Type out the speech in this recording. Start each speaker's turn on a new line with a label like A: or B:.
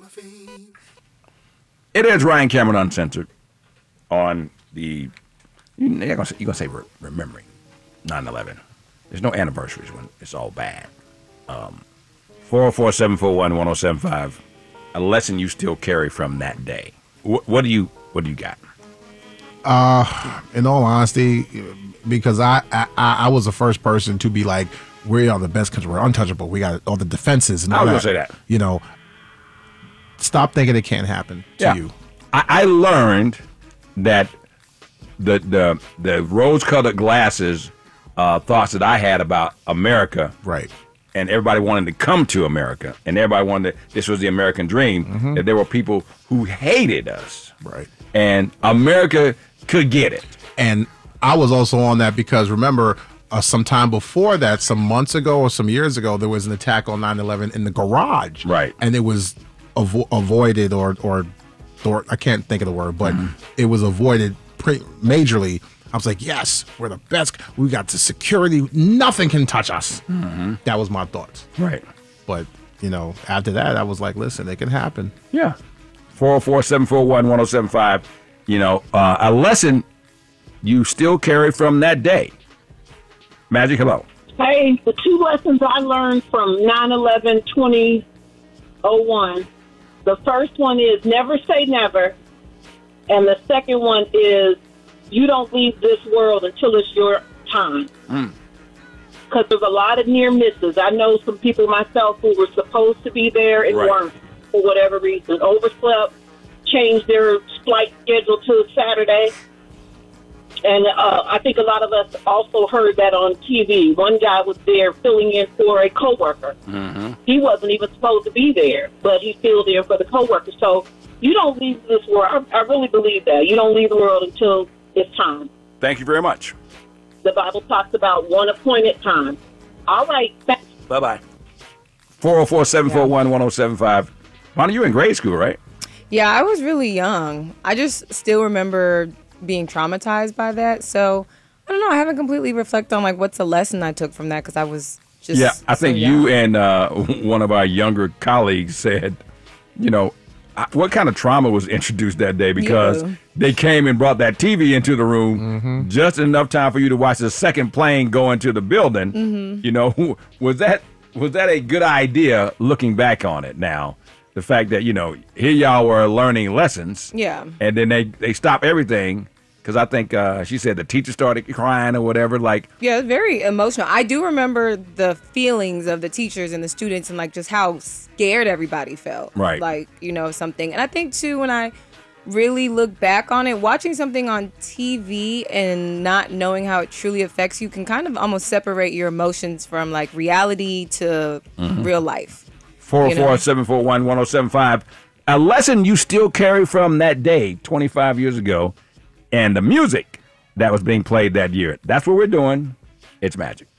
A: It is Ryan Cameron Uncensored on the, you're going to say remembering 9/11. There's no anniversaries when it's all bad. 404-741-1075. A lesson you still carry from that day. What do you got?
B: In all honesty, because I was the first person to be like, we are the best country. We're untouchable. We got all the defenses and all that.
A: I was going to say that.
B: You know, stop thinking it can't happen to you.
A: I learned that the rose-colored glasses thoughts that I had about America,
B: right,
A: and everybody wanted to come to America, and everybody wanted this was the American dream. That there were people who hated us,
B: right,
A: and America could get it.
B: And I was also on that because remember, some time before that, some months ago or some years ago, there was an attack on 9/11 in the garage,
A: right,
B: and it was avoided or I can't think of the word, but it was avoided majorly. I was like, yes, we're the best. We got the security. Nothing can touch us. That was my thoughts.
A: Right.
B: But, you know, after that, I was like, listen, it can happen.
A: Yeah. 404-741-1075. You know, a lesson you still carry from that day. Magic, hello.
C: Hey, the two lessons I learned from 9/11/2001. The first one is never say never. And the second one is you don't leave this world until it's your time. Because there's a lot of near misses. I know some people myself who were supposed to be there and weren't for whatever reason. Overslept, changed their flight schedule to Saturday. And I think a lot of us also heard that on TV. One guy was there filling in for a coworker. He wasn't even supposed to be there, but he filled in for the coworker. So you don't leave this world. I really believe that. You don't leave the world until it's time.
A: Thank you very much.
C: The Bible talks about one appointed time. All right. Thanks.
A: Bye-bye. 404-741-1075. Bonnie, you were in grade school, right?
D: Yeah, I was really young. I just still remember being traumatized by that. So, I don't know. I haven't completely reflected on, like, what's the lesson I took from that because I was just
A: I think you and one of our younger colleagues said, you know, what kind of trauma was introduced that day because they came and brought that TV into the room just enough time for you to watch the second plane go into the building. You know, was that a good idea looking back on it now? The fact that, you know, here y'all were learning lessons.
D: Yeah.
A: And then they stop everything because I think she said the teacher started crying or whatever. Like,
D: yeah, it's very emotional. I do remember the feelings of the teachers and the students and, like, just how scared everybody felt.
A: Right.
D: Like, you know, something. And I think, too, when I really look back on it, watching something on TV and not knowing how it truly affects you can kind of almost separate your emotions from, like, reality to real life.
A: 404-741-1075. A lesson you still carry from that day 25 years ago and the music that was being played that year. That's what we're doing. It's magic.